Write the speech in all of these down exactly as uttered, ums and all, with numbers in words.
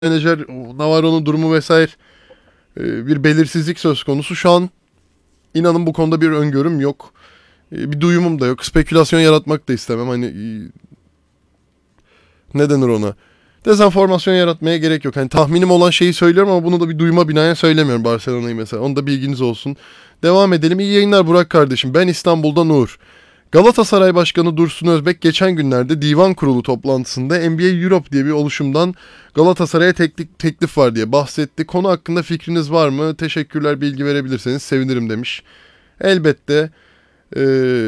menajer Navarro'nun durumu vesaire e, bir belirsizlik söz konusu. Şu an inanın bu konuda bir öngörüm yok. E, Bir duyumum da yok. Spekülasyon yaratmak da istemem. Hani e, ne denir ona? Dezenformasyon yaratmaya gerek yok. Hani tahminim olan şeyi söylüyorum ama bunu da bir duyuma binaen söylemiyorum Barcelona'yı mesela. Onu da bilginiz olsun. Devam edelim. İyi yayınlar Burak kardeşim. Ben İstanbul'dan Uğur. Galatasaray Başkanı Dursun Özbek geçen günlerde divan kurulu toplantısında N B A Europe diye bir oluşumdan Galatasaray'a teklif, teklif var diye bahsetti. Konu hakkında fikriniz var mı? Teşekkürler, bilgi verebilirseniz sevinirim demiş. Elbette e,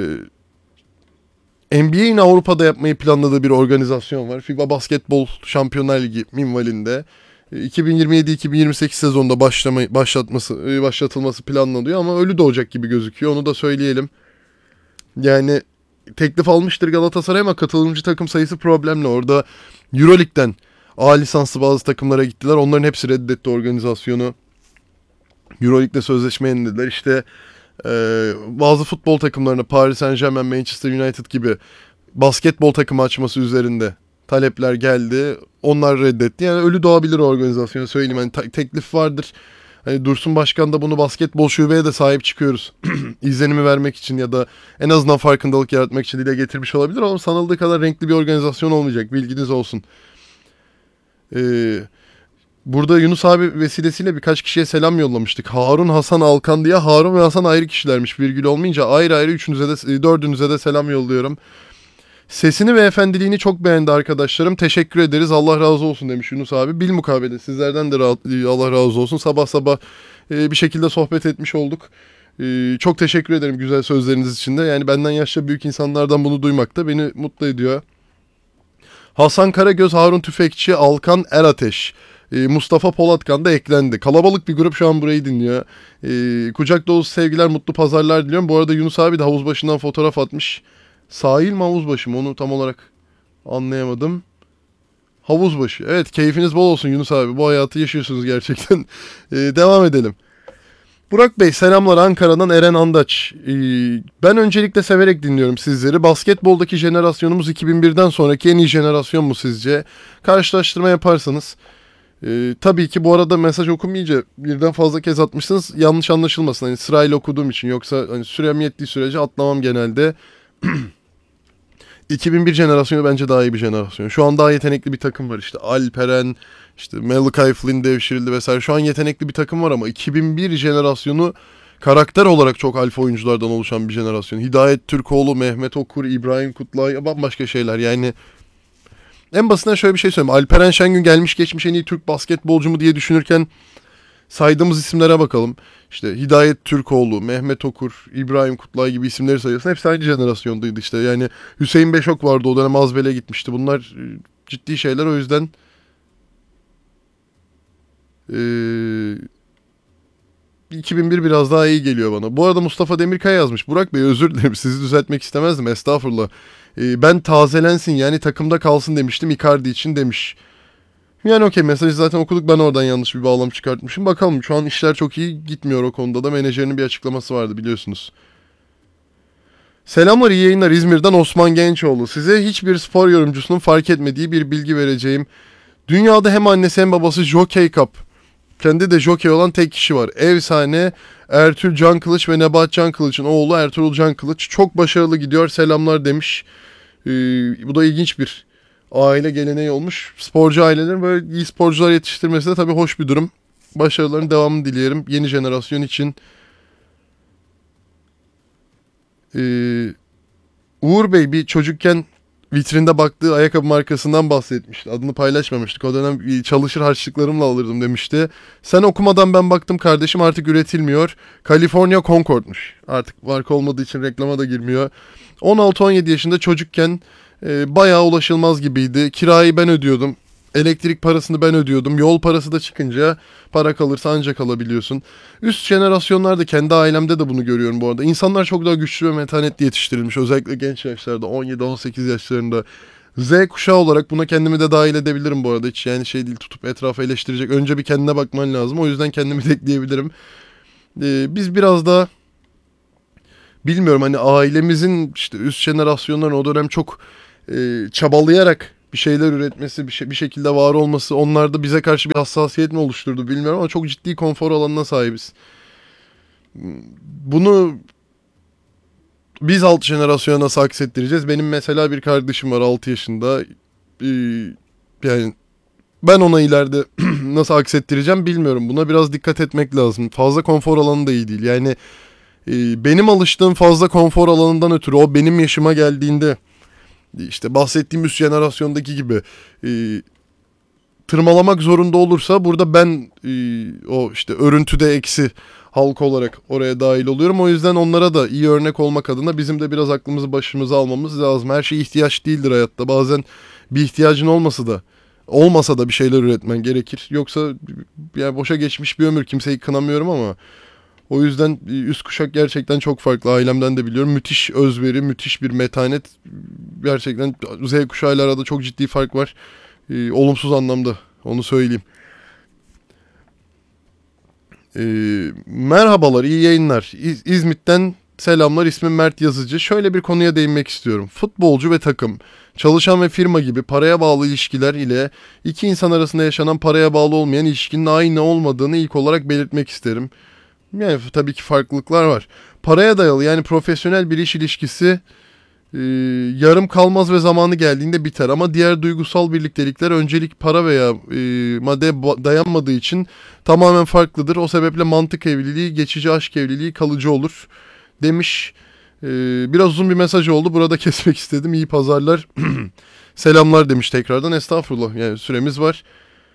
N B A'in Avrupa'da yapmayı planladığı bir organizasyon var. FIBA Basketbol Şampiyonlar Ligi minvalinde iki bin yirmi yedi iki bin yirmi sekiz sezonunda başlamayı, başlatması, başlatılması planlanıyor ama ölü doğacak gibi gözüküyor. Onu da söyleyelim. Yani teklif almıştır Galatasaray ama katılımcı takım sayısı problemli. Orada Euroleague'den A lisanslı bazı takımlara gittiler. Onların hepsi reddetti organizasyonu. Euroleague'de sözleşme yenilediler. İşte e, bazı futbol takımlarına Paris Saint-Germain, Manchester United gibi basketbol takımı açması üzerinde talepler geldi. Onlar reddetti. Yani ölü doğabilir o organizasyona söyleyeyim. Hani ta- teklif vardır. Hani Dursun Başkan da bunu basketbol şubeye de sahip çıkıyoruz. İzlenimi vermek için ya da en azından farkındalık yaratmak için dile getirmiş olabilir. Ama sanıldığı kadar renkli bir organizasyon olmayacak. Bilginiz olsun. Ee, Burada Yunus abi vesilesiyle birkaç kişiye selam yollamıştık. Harun, Hasan, Alkan diye. Harun ve Hasan ayrı kişilermiş. Virgül olmayınca ayrı ayrı üçünüze de dördünüze de selam yolluyorum. Sesini ve efendiliğini çok beğendi arkadaşlarım. Teşekkür ederiz. Allah razı olsun demiş Yunus abi. Bilmukabele sizlerden de Allah razı olsun. Sabah sabah e, bir şekilde sohbet etmiş olduk. E, çok teşekkür ederim güzel sözleriniz için de. Yani benden yaşça büyük insanlardan bunu duymak da beni mutlu ediyor. Hasan Karagöz, Harun Tüfekçi, Alkan Erateş, e, Mustafa Polatkan da eklendi. Kalabalık bir grup şu an burayı dinliyor. E, kucak dolusu sevgiler, mutlu pazarlar diliyorum. Bu arada Yunus abi de havuz başından fotoğraf atmış. Sahil mi havuz başı mı onu tam olarak anlayamadım. Havuzbaşı. Evet, keyfiniz bol olsun Yunus abi. Bu hayatı yaşıyorsunuz gerçekten. Ee, devam edelim. Burak Bey selamlar Ankara'dan Eren Andaç. Ee, ben öncelikle severek dinliyorum sizleri. Basketboldaki jenerasyonumuz iki bin birden sonraki en iyi jenerasyon mu sizce? Karşılaştırma yaparsanız. Ee, tabii ki bu arada mesaj okumayınca birden fazla kez atmışsınız. Yanlış anlaşılmasın. Hani sırayla okuduğum için. Yoksa hani sürem yettiği sürece atlamam genelde. iki bin bir jenerasyonu bence daha iyi bir jenerasyon. Şu an daha yetenekli bir takım var işte. Alperen, işte Malachi Flynn devşirildi vesaire. Şu an yetenekli bir takım var ama iki bin bir jenerasyonu karakter olarak çok alfa oyunculardan oluşan bir jenerasyon. Hidayet Türkoğlu, Mehmet Okur, İbrahim Kutlay, bambaşka şeyler. Yani en basitinden şöyle bir şey söyleyeyim. Alperen Şengün gelmiş geçmiş en iyi Türk basketbolcu mu diye düşünürken saydığımız isimlere bakalım. İşte Hidayet Türkoğlu, Mehmet Okur, İbrahim Kutlay gibi isimleri sayıyorsun. Hepsi aynı jenerasyondaydı işte. Yani Hüseyin Beşok vardı o dönem Azbel'e gitmişti. Bunlar e, ciddi şeyler o yüzden e, iki bin bir biraz daha iyi geliyor bana. Bu arada Mustafa Demirkaya yazmış. Burak Bey özür dilerim sizi düzeltmek istemezdim estağfurullah. E, ben tazelensin yani takımda kalsın demiştim Icardi için demiş. Yani okey mesajı zaten okuduk ben oradan yanlış bir bağlam çıkartmışım. Bakalım şu an işler çok iyi gitmiyor o konuda da menajerinin bir açıklaması vardı biliyorsunuz. Selamlar iyi yayınlar İzmir'den Osman Gençoğlu. Size hiçbir spor yorumcusunun fark etmediği bir bilgi vereceğim. Dünyada hem annesi hem babası Jockey Cup. Kendi de jockey olan tek kişi var. Efsane Ertuğrul Can Kılıç ve Nebahat Can Kılıç'ın oğlu Ertuğrul Can Kılıç. Çok başarılı gidiyor selamlar demiş. Ee, bu da ilginç bir aile geleneği olmuş. Sporcu ailelerin böyle iyi sporcular yetiştirmesi de tabii hoş bir durum. Başarıların devamını dileyelim yeni jenerasyon için. Ee, Uğur Bey bir çocukken vitrinde baktığı ayakkabı markasından bahsetmişti. Adını paylaşmamıştık. O dönem çalışır harçlıklarımla alırdım demişti. Sen okumadan ben baktım kardeşim artık üretilmiyor. California Concord'muş. Artık marka olmadığı için reklama da girmiyor. on altı on yedi yaşında çocukken e, bayağı ulaşılmaz gibiydi. Kirayı ben ödüyordum. Elektrik parasını ben ödüyordum. Yol parası da çıkınca para kalırsa ancak alabiliyorsun. Üst jenerasyonlarda kendi ailemde de bunu görüyorum bu arada. İnsanlar çok daha güçlü ve metanetli yetiştirilmiş. Özellikle genç yaşlarda on yedi on sekiz yaşlarında. Z kuşağı olarak buna kendimi de dahil edebilirim bu arada. Hiç yani şey değil tutup etrafı eleştirecek. Önce bir kendine bakman lazım. O yüzden kendimi de ekleyebilirim. Ee, biz biraz daha bilmiyorum hani ailemizin işte üst jenerasyonların o dönem çok e, çabalayarak bir şeyler üretmesi, bir, şey, bir şekilde var olması onlarda bize karşı bir hassasiyet mi oluşturdu bilmiyorum ama çok ciddi konfor alanına sahibiz. Bunu biz alt jenerasyona nasıl aksettireceğiz? Benim mesela bir kardeşim var altı yaşında. Ee, yani ben ona ileride nasıl aksettireceğim bilmiyorum. Buna biraz dikkat etmek lazım. Fazla konfor alanı da iyi değil. Yani e, benim alıştığım fazla konfor alanından ötürü o benim yaşıma geldiğinde işte bahsettiğim üst jenerasyondaki gibi e, tırmalamak zorunda olursa burada ben e, o işte örüntüde eksi halk olarak oraya dahil oluyorum. O yüzden onlara da iyi örnek olmak adına bizim de biraz aklımızı başımıza almamız lazım. Her şey ihtiyaç değildir hayatta. Bazen bir ihtiyacın olmasa da olmasa da bir şeyler üretmen gerekir. Yoksa yani boşa geçmiş bir ömür, kimseyi kınamıyorum ama o yüzden üst kuşak gerçekten çok farklı. Ailemden de biliyorum. Müthiş özveri, müthiş bir metanet. Gerçekten Z kuşağıyla arada çok ciddi fark var. Ee, olumsuz anlamda. Onu söyleyeyim. Ee, merhabalar, iyi yayınlar. İz- İzmit'ten selamlar. İsmim Mert Yazıcı. Şöyle bir konuya değinmek istiyorum. Futbolcu ve takım, çalışan ve firma gibi paraya bağlı ilişkiler ile iki insan arasında yaşanan paraya bağlı olmayan ilişkinin aynı olmadığını ilk olarak belirtmek isterim. Yani tabii ki farklılıklar var. Paraya dayalı yani profesyonel bir iş ilişkisi e, yarım kalmaz ve zamanı geldiğinde biter. Ama diğer duygusal birliktelikler öncelik para veya e, maddeye dayanmadığı için tamamen farklıdır. O sebeple mantık evliliği, geçici aşk evliliği kalıcı olur demiş. E, biraz uzun bir mesaj oldu. Burada kesmek istedim. İyi pazarlar. Selamlar demiş tekrardan. Estağfurullah. Yani süremiz var.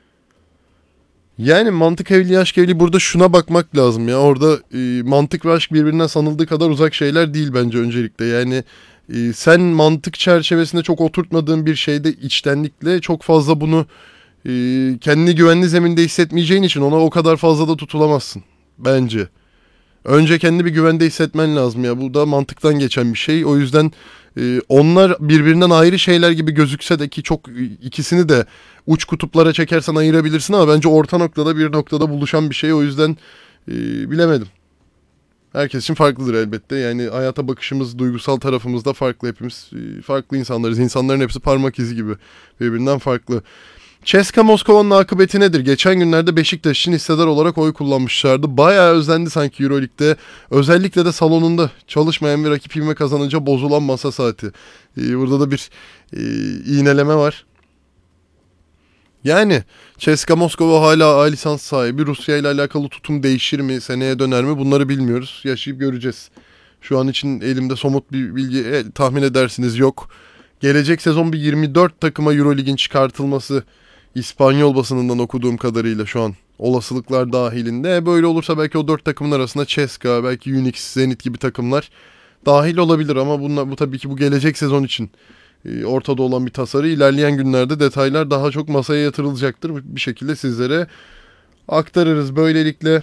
Yani mantık evliliği, aşk evliliği burada şuna bakmak lazım ya. Orada e, mantık ve aşk birbirinden sanıldığı kadar uzak şeyler değil bence öncelikle. Yani e, sen mantık çerçevesinde çok oturtmadığın bir şeyde içtenlikle çok fazla bunu e, kendini güvenli zeminde hissetmeyeceğin için ona o kadar fazla da tutulamazsın bence. Önce kendini bir güvende hissetmen lazım ya. Bu da mantıktan geçen bir şey. O yüzden e, onlar birbirinden ayrı şeyler gibi gözükse de ki çok ikisini de uç kutuplara çekersen ayırabilirsin ama bence orta noktada bir noktada buluşan bir şey. O yüzden e, bilemedim. Herkes için farklıdır elbette. Yani hayata bakışımız, duygusal tarafımız da farklı. Hepimiz e, farklı insanlarız. İnsanların hepsi parmak izi gibi birbirinden farklı. C S K A Moskova'nın akıbeti nedir? Geçen günlerde Beşiktaş için hissedar olarak oy kullanmışlardı. Bayağı özlendi sanki Euroleague'de. Özellikle de salonunda çalışmayan bir rakip ivme kazanınca bozulan masa saati. Ee, burada da bir e, iğneleme var. Yani C S K A Moskova hala A lisans sahibi. Rusya ile alakalı tutum değişir mi? Seneye döner mi? Bunları bilmiyoruz. Yaşayıp göreceğiz. Şu an için elimde somut bir bilgi e, tahmin edersiniz yok. Gelecek sezon bir yirmi dört takıma Euroleague'in çıkartılması İspanyol basınından okuduğum kadarıyla şu an olasılıklar dahilinde. Böyle olursa belki o dört takımın arasında C S K A, belki Unix, Zenit gibi takımlar dahil olabilir ama bunlar, bu tabii ki bu gelecek sezon için e, ortada olan bir tasarı. İlerleyen günlerde detaylar daha çok masaya yatırılacaktır. Bir şekilde sizlere aktarırız böylelikle.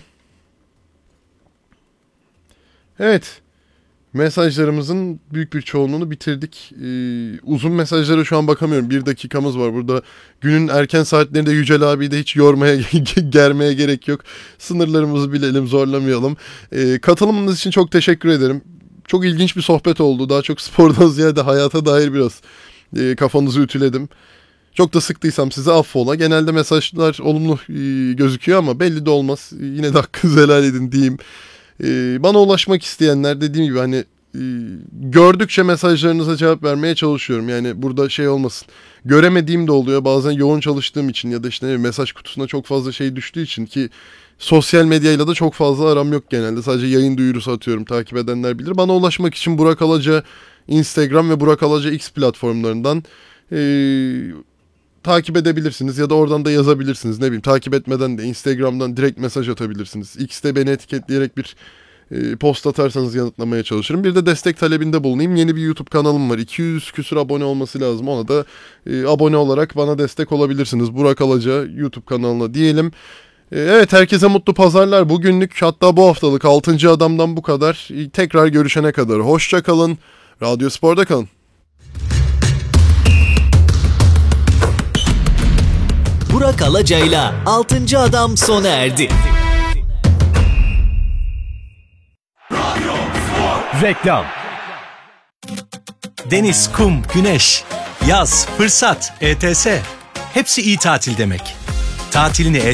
Evet. Mesajlarımızın büyük bir çoğunluğunu bitirdik. Ee, uzun mesajlara şu an bakamıyorum. Bir dakikamız var. Burada günün erken saatlerinde Yücel abiyi de hiç yormaya, germeye gerek yok. Sınırlarımızı bilelim, zorlamayalım. Ee, katılımınız için çok teşekkür ederim. Çok ilginç bir sohbet oldu. Daha çok spordan ziyade hayata dair biraz e, kafanızı ütüledim. Çok da sıktıysam size affola. Genelde mesajlar olumlu e, gözüküyor ama belli de olmaz. Yine de hakkınızı helal edin diyeyim. Ee, bana ulaşmak isteyenler dediğim gibi hani e, gördükçe mesajlarınıza cevap vermeye çalışıyorum. Yani burada şey olmasın. Göremediğim de oluyor. Bazen yoğun çalıştığım için ya da işte ne, mesaj kutusuna çok fazla şey düştüğü için ki sosyal medyayla da çok fazla aram yok genelde. Sadece yayın duyurusu atıyorum. Takip edenler bilir. Bana ulaşmak için Burak Alaca Instagram ve Burak Alaca X platformlarından eee takip edebilirsiniz ya da oradan da yazabilirsiniz. Ne bileyim takip etmeden de Instagram'dan direkt mesaj atabilirsiniz. X'te beni etiketleyerek bir e, post atarsanız yanıtlamaya çalışırım. Bir de destek talebinde bulunayım. Yeni bir YouTube kanalım var. iki yüz küsur abone olması lazım. Ona da e, abone olarak bana destek olabilirsiniz. Burak Alaca YouTube kanalına diyelim. E, evet herkese mutlu pazarlar. Bugünlük hatta bu haftalık altıncı adamdan bu kadar. E, tekrar görüşene kadar. Hoşça kalın. Radyo Spor'da kalın. Burak Alaca'yla altıncı adam sona erdi. Reklam. Deniz, kum, güneş. Yaz, fırsat, E T S. Hepsi iyi tatil demek. Tatilini